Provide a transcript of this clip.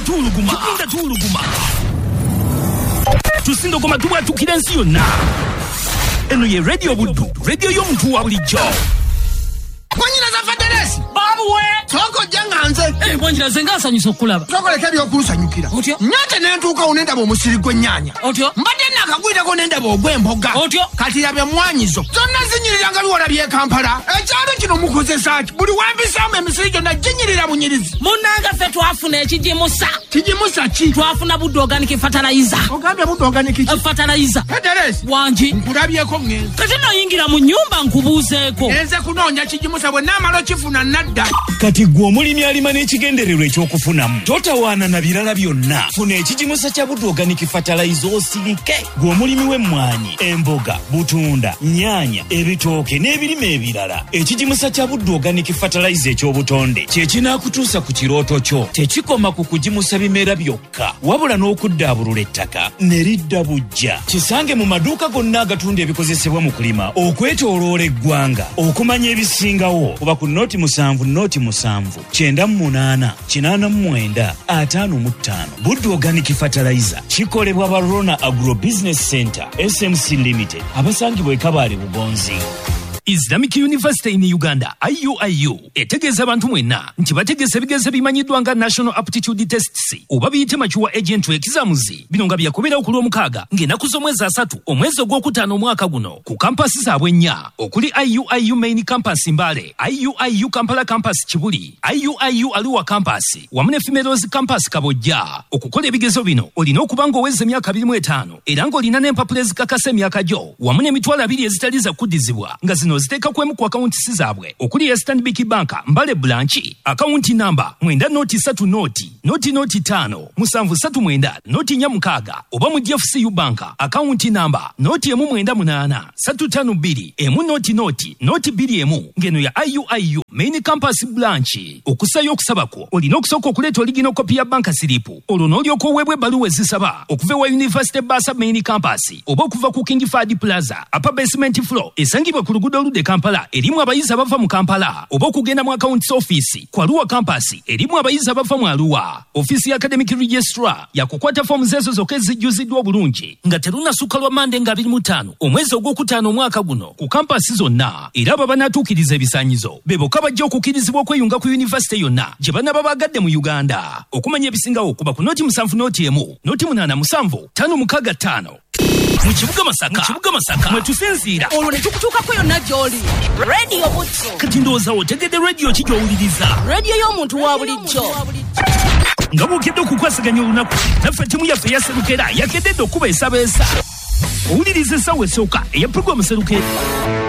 tuluguma tusindo koma tuwa tukirensi yonna eno ye radio buddu radio y'omuntu wa bulijjo Kwanyina za Faderesi babu we toko janganze bwanjira zenga asanyusa okulaba toko leke byokulusanyukira otyo nyate nentuuka unenda bomusiri gwennyanya otyo mbadde nakagwireko nenda bogwemboga otyo kati yabye mwanyizo zonna zinyirira biwala bye Kampala ekyalo kino mukozesa ki buli wambisamu emisiri gyonna ginyirira bunyirizi munanga ffe twafuna ekijimusa ki twafuna budde organic fertilizer ogambye budde organic ki fertilizer Faderesi wangi nkulabyeko ngenzi kati noyingira mu nnyumba nkubuuzeeko nze kunoonya kijimusa bwe naamala kifuna nadda kati gwe omulimi alima n'ekigendererwa ekyokufunamu totawaana na birala byonna funa ekijimusa kya budde organic fertilizer osirike gwe omulimi w'emmwanyi emboga butunda nyaanya ebitooke n'ebirime ebirala ekijimusa kya budde organic fertilizer ekyobutonde kye kinaakutuusa ku kirooto kyo tekikoma ku kujimusa bimera byokka wabula n'okuddaabulula ettaka ne lidda bujja kisange mu maduuka gonna agatunda ebikozesebwa mu kulima okwetooloola eggwanga okumanya ebisingawo kuba ku noti 7 98 89 55 budde organic fertilizer kikolebwa ba Rona Agro Business Center SMC Limited abasangibwa Kabale Bugonzi. Islamic University in Uganda IUIU etegeeza abantu mwenna nti bategeeza ebigezo bimanyiddwa nga National Aptitude Tests oba biyite machuwa agent exams bino nga byakubira okuli omukaaga ng'ennaku z'omwezi 3 omwezi ogwokutaano omwaka guno ku kampasi zaabwe nnya okuli IUIU Main Campus Mbale, IUIU Kampala Campus Kibuli, IUIU Arua Campus wamu ne Females Campus Kabojja. Okukola ebigezo bino olina okuba ng'owezza emyaka 25 era ng'olina n'empapula ezikakasa emyaka gyo wamu n'emitwalo 2 ezitali za kuddizibwa nga zino ziteeka kwemu ku akawunti zaabwe okuli ya Stanbic Bank Mbale Branch akawunti namba 9 noti 5 739 noti 46 oba mu GFCU Bank akawunti namba noti 198 352 noti 21 ngeno ya IUIU Main Campus Branch. Okusayo okusabako olina okusooka okuleeta original copy ya bank slip olwo n'olyoka oweebwa ebbaluwa ezisaba okuva wa University Basa Main Campus oba okuva ku King Fahd Plaza upper basement floor esangibwa ku luguudo olude Kampala erimu abayizi abava mu Kampala oba okugenda mu accounts office ku Arua Campus erimu abayizi abava mu Arua. Office ya Academic Registrar yakukwata form zezo zokka ezijjuziddwa obulungi nga terunasukka lwa Mande nga 25 omwezi ogwokutaano omwaka guno ku kampasi zonna era abo banatuukiriza ebisaanyizo be bokka bajja okukirizibwa okweyunga ku yunivasite yonna gye banaba bagadde mu Uganda. Okumanya ebisingawo kuba ku noti 7 noti 1 noti 87 565 mu kibuga Masaka mwe tusinziira olwo ne tukutuukako yonna gy'oli radio butso kati ndowooza otegedde radio ki gy'owuliriza radio y'omuntu wa bulijjo nga bw'okedde okukwasaganya olunaku naffe ttiimu yaffe eyaserukera yakededde okuba esabeesa owuliriza essaawa esooka eya puroguramu serukera